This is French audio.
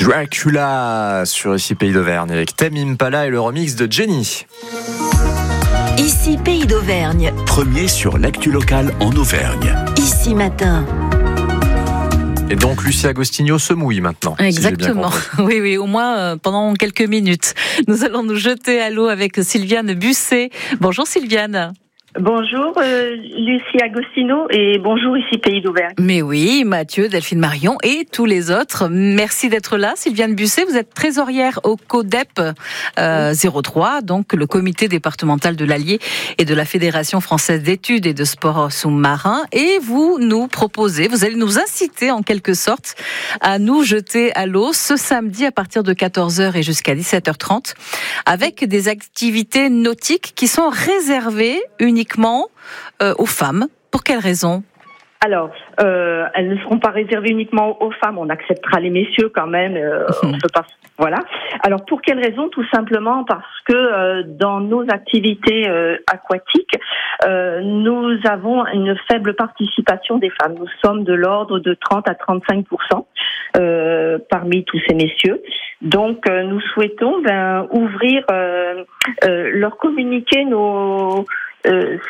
Dracula sur Ici Pays d'Auvergne avec Tame Impala et le remix de Jenny. Ici Pays d'Auvergne. Premier sur l'actu locale en Auvergne. Ici Matin. Et donc Lucie Agostinho se mouille maintenant. Exactement. Oui, au moins pendant quelques minutes. Nous allons nous jeter à l'eau avec Sylviane Busset. Bonjour Sylviane. Bonjour Lucie Agostino et bonjour Ici Pays d'Auvergne. Mais oui, Mathieu, Delphine Marion et tous les autres. Merci d'être là. Sylviane Busset, vous êtes trésorière au CODEP 03, donc le comité départemental de l'Allier et de la Fédération française d'études et de sport sous-marin. Et vous allez nous inciter en quelque sorte à nous jeter à l'eau ce samedi à partir de 14h et jusqu'à 17h30 avec des activités nautiques qui sont réservées uniquement aux femmes. Pour quelle raison ? Alors, elles ne seront pas réservées uniquement aux femmes. On acceptera les messieurs quand même. On peut pas. Voilà. Alors, pour quelle raison ? Tout simplement parce que dans nos activités aquatiques, nous avons une faible participation des femmes. Nous sommes de l'ordre de 30 à 35% parmi tous ces messieurs. Donc, nous souhaitons ouvrir, leur communiquer